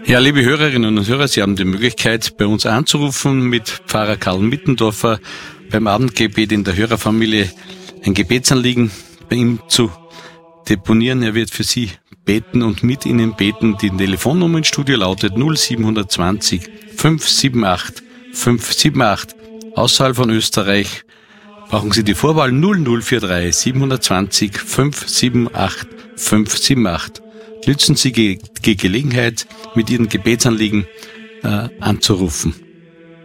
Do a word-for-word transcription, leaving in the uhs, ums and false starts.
Ja, liebe Hörerinnen und Hörer, Sie haben die Möglichkeit, bei uns anzurufen, mit Pfarrer Karl Mittendorfer beim Abendgebet in der Hörerfamilie ein Gebetsanliegen bei ihm zu deponieren. Er wird für Sie beten und mit Ihnen beten. Die Telefonnummer ins Studio lautet null sieben zwei null fünf sieben acht fünf sieben acht. Außerhalb von Österreich brauchen Sie die Vorwahl null null vier drei sieben zwei null fünf sieben acht fünf sieben acht. Nützen Sie die Gelegenheit, mit Ihren Gebetsanliegen äh, anzurufen.